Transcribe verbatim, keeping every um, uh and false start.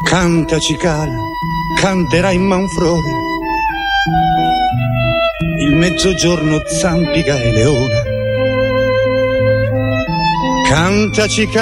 Canta cicala, canterà in Manfrode, il mezzogiorno zampica e leone. Canta cicala.